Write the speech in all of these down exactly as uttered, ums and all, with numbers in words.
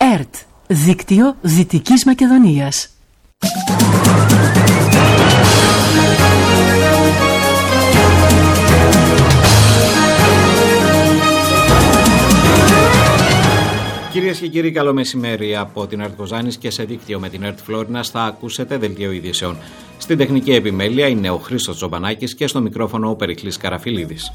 ΕΡΤ, Δίκτυο Δυτικής Μακεδονίας. Κυρίες και κύριοι, καλό μεσημέρι από την ΕΡΤ Κοζάνης και σε δίκτυο με την ΕΡΤ Φλόρινας θα ακούσετε δελτίο ειδήσεων. Στην τεχνική επιμέλεια είναι ο Χρήστος Τζομπανάκης και στο μικρόφωνο ο Περικλής Καραφιλίδης.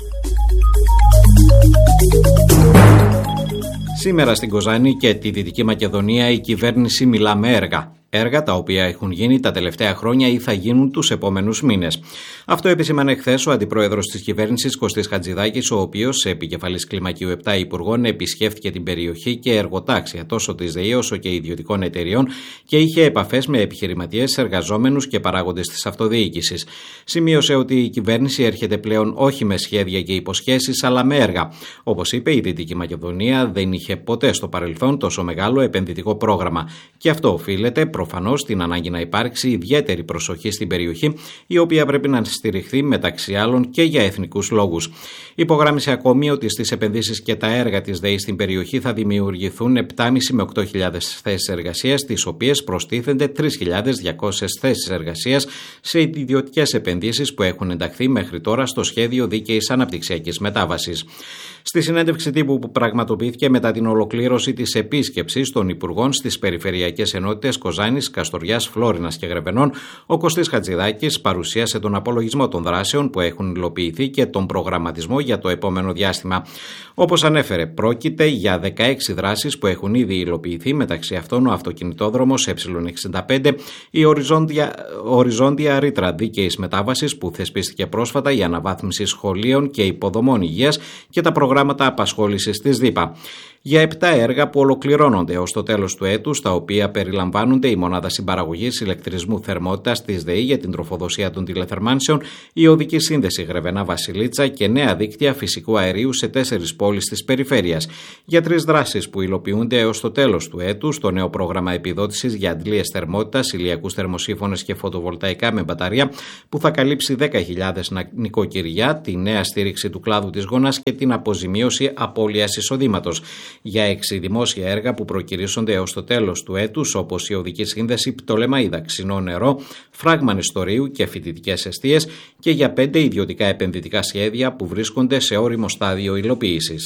Σήμερα στην Κοζάνη και τη Δυτική Μακεδονία η κυβέρνηση μιλά με έργα. Έργα τα οποία έχουν γίνει τα τελευταία χρόνια ή θα γίνουν τους επόμενους μήνες. Αυτό επισήμανε χθες ο αντιπρόεδρος της κυβέρνησης Κωστής Χατζηδάκης, ο οποίος, επικεφαλής κλιμακίου επτά υπουργών, επισκέφθηκε την περιοχή και εργοτάξια τόσο της ΔΕΗ όσο και ιδιωτικών εταιριών και είχε επαφές με επιχειρηματίες, εργαζόμενους και παράγοντες της αυτοδιοίκησης. Σημείωσε ότι η κυβέρνηση έρχεται πλέον όχι με σχέδια και υποσχέσεις, αλλά με έργα. Όπως είπε, η Δυτική Μακεδονία δεν είχε ποτέ στο παρελθόν τόσο μεγάλο επενδυτικό πρόγραμμα. Και αυτό οφείλεται προφανώς στην ανάγκη να υπάρξει ιδιαίτερη προσοχή στην περιοχή, η οποία πρέπει να στηριχθεί μεταξύ άλλων και για εθνικούς λόγους. Υπογράμμισε ακόμη ότι στις επενδύσεις και τα έργα της ΔΕΗ στην περιοχή θα δημιουργηθούν επτά χιλιάδες με οκτώ χιλιάδες θέσεις εργασίας, τις οποίες προστίθενται τρεις χιλιάδες διακόσιες θέσεις εργασίας σε ιδιωτικές επενδύσεις που έχουν ενταχθεί μέχρι τώρα στο σχέδιο δίκαιης αναπτυξιακής μετάβασης. Στη συνέντευξη τύπου που πραγματοποιήθηκε μετά την ολοκλήρωση της επίσκεψης των Υπουργών στις περιφερειακές ενότητες Κοζάνης, Καστοριάς, Φλόρινας και Γρεβενών, ο Κωστής Χατζηδάκης παρουσίασε τον απολογισμό των δράσεων που έχουν υλοποιηθεί και τον προγραμματισμό για το επόμενο διάστημα. Όπως ανέφερε, πρόκειται για δεκαέξι δράσεις που έχουν ήδη υλοποιηθεί, μεταξύ αυτών ο αυτοκινητόδρομος Ε εξήντα πέντε, η οριζόντια, οριζόντια ρήτρα δίκαιης μετάβασης που θεσπίστηκε πρόσφατα, η αναβάθμιση σχολείων και υποδομών υγείας και τα προγράμματα απασχόλησης της ΔΥΠΑ. Για επτά έργα που ολοκληρώνονται ως το τέλος του έτους, τα οποία περιλαμβάνονται η μονάδα συμπαραγωγής ηλεκτρισμού θερμότητας της ΔΕΗ για την τροφοδοσία των τηλεθερμάνσεων, η οδική σύνδεση Γρεβενά Βασιλίτσα και νέα δίκτυα φυσικού αερίου σε τέσσερις πόλεις της περιφέρειας. Για τρεις δράσεις που υλοποιούνται έως το τέλος του έτους, το νέο πρόγραμμα επιδότησης για αντλίες θερμότητας, ηλιακούς θερμοσύφωνες και φωτοβολταϊκά με μπαταρία, που θα καλύψει δέκα χιλιάδες νοικοκυριά, τη νέα στήριξη του κλάδου της γόνας και την αποζημίωση απώλειας εισοδήματος. Για έξι δημόσια έργα που προκυρήσονται έως το τέλος του έτους, όπως η οδική σύνδεση Πτολεμαΐδα Ξινό Νερό, φράγμα νηστορίου και φοιτητικές εστίες, και για πέντε ιδιωτικά επενδυτικά σχέδια που βρίσκονται σε όριμο στάδιο υλοποίησης.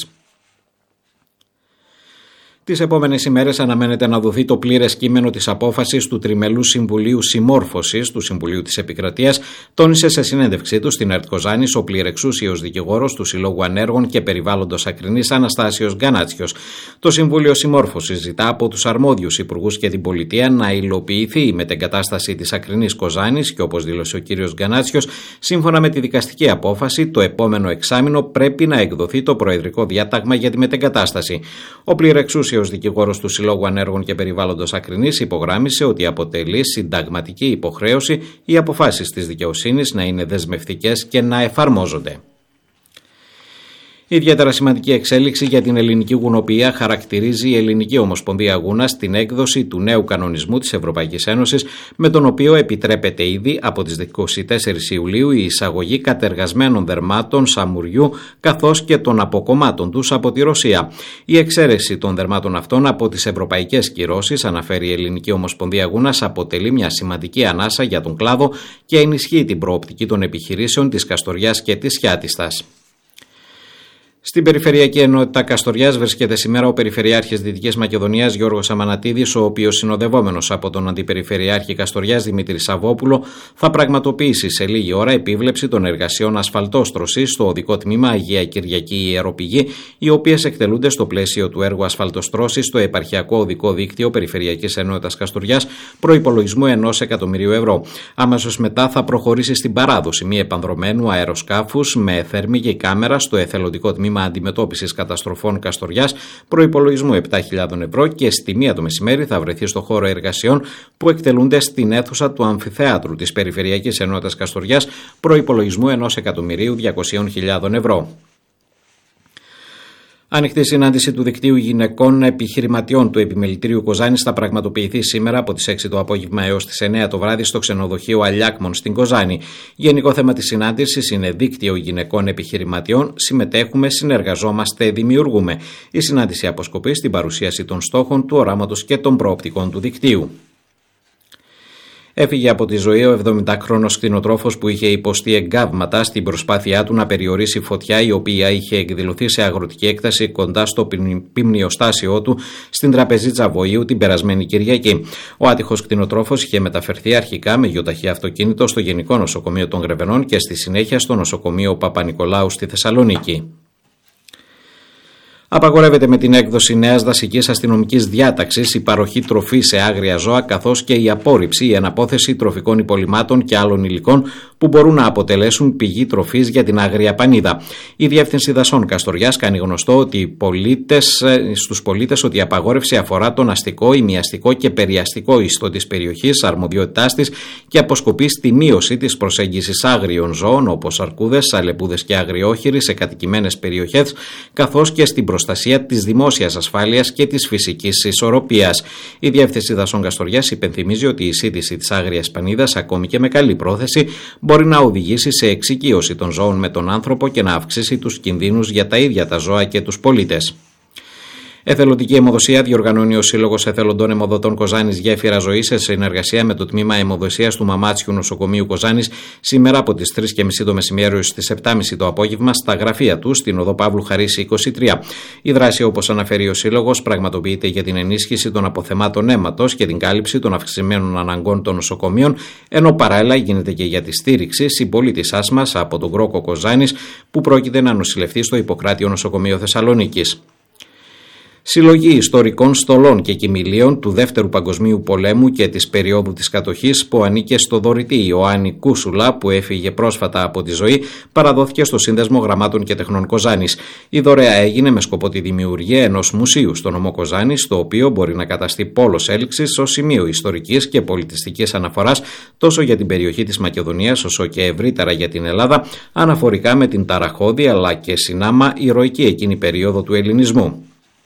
Τις επόμενες ημέρες αναμένεται να δοθεί το πλήρες κείμενο της απόφασης του Τριμελούς Συμβουλίου Συμμόρφωσης του Συμβουλίου της Επικρατείας, τόνισε σε συνέντευξή του στην ΕΡΤ Κοζάνης ο πληρεξούσιος δικηγόρος του Συλλόγου Ανέργων και Περιβάλλοντος Ακρινής Αναστάσιος Γκανάτσιος. Το Συμβούλιο Συμμόρφωσης ζητά από τους αρμόδιους υπουργούς και την πολιτεία να υλοποιηθεί η μετεγκατάσταση της Ακρινής Κοζάνης και, όπως δήλωσε ο κ. Γκανάτσιος, σύμφωνα με τη δικαστική απόφαση, το επόμενο εξάμηνο πρέπει να εκδοθεί το προεδρικό διάταγμα για τη μετεγκατάσταση. Ο πληρεξούσιος Ο δικηγόρος του Συλλόγου Ανέργων και Περιβάλλοντος Ακρινής υπογράμμισε ότι αποτελεί συνταγματική υποχρέωση οι αποφάσεις της δικαιοσύνης να είναι δεσμευτικές και να εφαρμόζονται. Ιδιαίτερα σημαντική εξέλιξη για την ελληνική γουνοποιία χαρακτηρίζει η Ελληνική Ομοσπονδία Γούνας την έκδοση του νέου κανονισμού της Ευρωπαϊκής Ένωσης, με τον οποίο επιτρέπεται ήδη από τις είκοσι τέσσερις Ιουλίου η εισαγωγή κατεργασμένων δερμάτων σαμουριού καθώς και των αποκομμάτων τους από τη Ρωσία. Η εξαίρεση των δερμάτων αυτών από τις ευρωπαϊκές κυρώσεις, αναφέρει η Ελληνική Ομοσπονδία Γούνας, αποτελεί μια σημαντική ανάσα για τον κλάδο και ενισχύει την προοπτική των επιχειρήσεων της Καστοριάς και της Χιάτιστας. Στην Περιφερειακή Ενότητα Καστοριάς βρίσκεται σήμερα ο Περιφερειάρχης Δυτικής Μακεδονίας Γιώργος Αμανατίδης, ο οποίος, συνοδευόμενος από τον Αντιπεριφερειάρχη Καστοριάς Δημήτρη Σαββόπουλο, θα πραγματοποιήσει σε λίγη ώρα επίβλεψη των εργασιών ασφαλτόστρωσης στο οδικό τμήμα Αγία Κυριακή Ιεροπηγή, οι οποίες εκτελούνται στο πλαίσιο του έργου ασφαλτοστρώσης στο επαρχιακό οδικό δίκτυο Περιφερειακής Ενότητας Καστοριάς, προϋπολογισμού ενός εκατομμυρίου ευρώ. Αμέσως μετά θα προχωρήσει στην παράδοση μη επανδρομένου αεροσκάφους με θερμική κάμερα στο εθελοντικό τμήμα Αντιμετώπισης Καταστροφών Καστοριάς, προϋπολογισμού επτά χιλιάδες ευρώ, και στη μία το μεσημέρι θα βρεθεί στο χώρο εργασιών που εκτελούνται στην αίθουσα του Αμφιθέατρου της Περιφερειακής Ενότητας Ανοιχτή συνάντηση του Δικτύου Γυναικών Επιχειρηματιών του Επιμελητηρίου Κοζάνης θα πραγματοποιηθεί σήμερα από τις έξι το απόγευμα έως τις εννέα το βράδυ στο ξενοδοχείο Αλιάκμων στην Κοζάνη. Γενικό θέμα της συνάντησης είναι Δίκτυο Γυναικών Επιχειρηματιών. Συμμετέχουμε, συνεργαζόμαστε, δημιουργούμε. Η συνάντηση αποσκοπεί στην παρουσίαση των στόχων, του οράματος και των προοπτικών του δικτύου. Έφυγε από τη ζωή ο εβδομηντάχρονος κτηνοτρόφος που είχε υποστεί εγκάβματα στην προσπάθειά του να περιορίσει φωτιά η οποία είχε εκδηλωθεί σε αγροτική έκταση κοντά στο πυμνιοστάσιό του στην Τραπεζίτσα Βοήου την περασμένη Κυριακή. Ο άτυχος κτηνοτρόφος είχε μεταφερθεί αρχικά με γιοταχή αυτοκίνητο στο Γενικό Νοσοκομείο των Γρεβενών και στη συνέχεια στο Νοσοκομείο Παπα-Νικολάου στη Θεσσαλονίκη. Απαγορεύεται με την έκδοση νέας δασικής αστυνομικής διάταξης η παροχή τροφή σε άγρια ζώα καθώς και η απόρριψη ή αναπόθεση τροφικών υπολειμμάτων και άλλων υλικών που μπορούν να αποτελέσουν πηγή τροφής για την άγρια πανίδα. Η Διεύθυνση Δασών Καστοριάς κάνει γνωστό ότι πολίτες, στους πολίτες ότι η απαγόρευση αφορά τον αστικό, ημιαστικό και περιαστικό ιστό της περιοχής, αρμοδιότητάς της και αποσκοπεί στη μείωση της προσέγγισης άγριων ζώων όπως αρκούδες, αλεπούδες και αγριόχειροι σε κατοικημένες περιοχές καθώς και στην προστασία της δημόσιας ασφάλειας και της φυσικής ισορροπίας. Η Διεύθυνση Δασών Καστοριάς υπενθυμίζει ότι η σύντηση της άγριας πανίδας, ακόμη και με καλή πρόθεση, μπορεί να οδηγήσει σε εξοικείωση των ζώων με τον άνθρωπο και να αυξήσει τους κινδύνους για τα ίδια τα ζώα και τους πολίτες. Εθελοντική αιμοδοσία διοργανώνει ο Σύλλογος Εθελοντών Αιμοδοτών Κοζάνης Γέφυρα Ζωής σε συνεργασία με το Τμήμα Αιμοδοσίας του Μαμάτσιου Νοσοκομείου Κοζάνης σήμερα από τις τρεις και μισή το μεσημέρι έως τις επτά και μισή το απόγευμα στα γραφεία του στην οδό Παύλου Χαρίση είκοσι τρία. Η δράση, όπως αναφέρει ο Σύλλογος, πραγματοποιείται για την ενίσχυση των αποθεμάτων αίματος και την κάλυψη των αυξημένων αναγκών των νοσοκομείων, ενώ παράλληλα γίνεται και για τη στήριξη συμπολίτησάς μας από τον Κρόκο Κοζάνης που πρόκειται να νοσηλευτεί στο Ιπποκράτειο Νοσοκομείο Θεσσαλονίκης. Συλλογή ιστορικών στολών και κοιμηλίων του Δεύτερου Παγκοσμίου Πολέμου και της περίοδου της κατοχής που ανήκε στο δωρητή Ιωάννη Κούσουλα που έφυγε πρόσφατα από τη ζωή παραδόθηκε στο Σύνδεσμο Γραμμάτων και Τεχνών Κοζάνης. Η δωρεά έγινε με σκοπό τη δημιουργία ενός μουσείου στο νομό Κοζάνης, το οποίο μπορεί να καταστεί πόλος έλξης ως σημείο ιστορικής και πολιτιστικής αναφοράς τόσο για την περιοχή της Μακεδονίας όσο και ευρύτερα για την Ελλάδα, αναφορικά με την ταραχώδη αλλά και συνάμα ηρωική εκείνη περίοδο του ελληνισμού.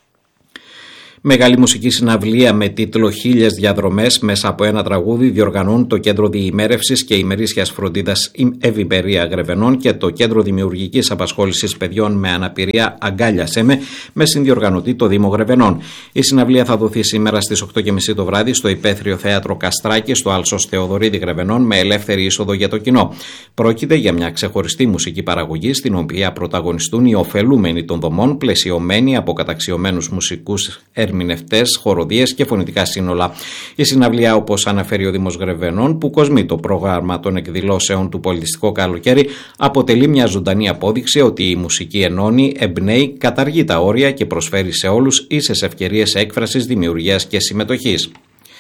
Μεγάλη μουσική συναυλία με τίτλο «Χίλιες διαδρομές» μέσα από ένα τραγούδι διοργανώνουν το Κέντρο Διημέρευσης και Ημερήσιας Φροντίδας Ευημερία Γρεβενών και το Κέντρο Δημιουργικής Απασχόλησης Παιδιών με Αναπηρία Αγκάλιασέ με, με συνδιοργανωτή το Δήμο Γρεβενών. Η συναυλία θα δοθεί σήμερα στις οκτώ και μισή το βράδυ στο Υπαίθριο Θέατρο Καστράκη στο Άλσος Θεοδωρίδη Γρεβενών με ελεύθερη είσοδο για το κοινό. Πρόκειται για μια ξεχωριστή μουσική παραγωγή στην οποία πρωταγωνιστούν οι ωφελούμενοι των δομών, πλαισιωμένοι από καταξιωμένους μουσικούς ερμηνευτές, χοροδίες και φωνητικά σύνολα. Η συναυλία, όπως αναφέρει ο Δήμος Γρεβενών, που κοσμεί το πρόγραμμα των εκδηλώσεων του πολιτιστικό καλοκαίρι, αποτελεί μια ζωντανή απόδειξη ότι η μουσική ενώνει, εμπνέει, καταργεί τα όρια και προσφέρει σε όλους ίσες ευκαιρίες έκφρασης, δημιουργίας και συμμετοχής.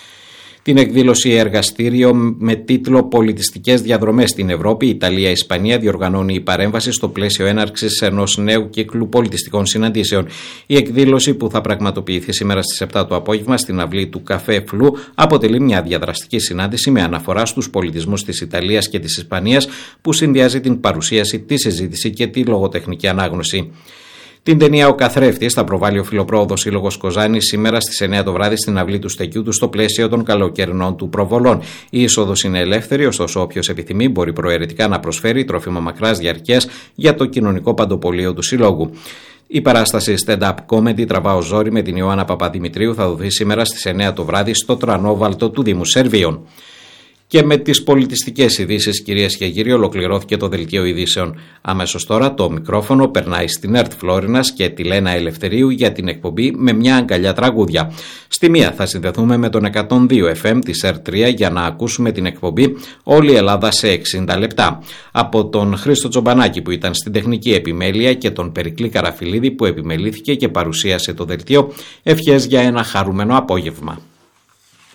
Την εκδήλωση εργαστήριο με τίτλο «Πολιτιστικές διαδρομές στην Ευρώπη, Ιταλία, Ισπανία» διοργανώνει η παρέμβαση στο πλαίσιο έναρξης ενός νέου κύκλου πολιτιστικών συναντήσεων. Η εκδήλωση, που θα πραγματοποιηθεί σήμερα στις επτά το απόγευμα στην αυλή του Καφέ Φλου, αποτελεί μια διαδραστική συνάντηση με αναφορά στους πολιτισμούς της Ιταλίας και της Ισπανίας που συνδυάζει την παρουσίαση, τη συζήτηση και τη λογοτεχνική ανάγνωση. Την ταινία «Ο Καθρέφτης» θα προβάλλει ο Φιλοπρόοδος Σύλλογος Κοζάνης σήμερα στις εννέα το βράδυ στην αυλή του Στεκιού του στο πλαίσιο των καλοκαιρινών του προβολών. Η είσοδος είναι ελεύθερη, ωστόσο όποιος επιθυμεί μπορεί προαιρετικά να προσφέρει τρόφιμα μακράς διαρκείας για το κοινωνικό παντοπολείο του Συλλόγου. Η παράσταση stand-up comedy «Τραβάω ζόρι» με την Ιωάννα Παπαδημητρίου θα δοθεί σήμερα στις εννέα το βράδυ στο Τρανόβαλτο του Δήμου Σερβίων. Και με τις πολιτιστικές ειδήσεις, κυρίες και κύριοι, ολοκληρώθηκε το δελτίο ειδήσεων. Αμέσως τώρα το μικρόφωνο περνάει στην ΕΡΤ Φλόρινας και τη Λένα Ελευθερίου για την εκπομπή «Με μια αγκαλιά τραγούδια». Στη μία θα συνδεθούμε με τον εκατόν δύο εφ εμ της ΕΡΤ τρία για να ακούσουμε την εκπομπή «Όλη η Ελλάδα σε εξήντα λεπτά». Από τον Χρήστο Τσομπανάκη που ήταν στην τεχνική επιμέλεια και τον Περικλή Καραφιλίδη που επιμελήθηκε και παρουσίασε το δελτίο, ευχές για ένα χαρούμενο απόγευμα.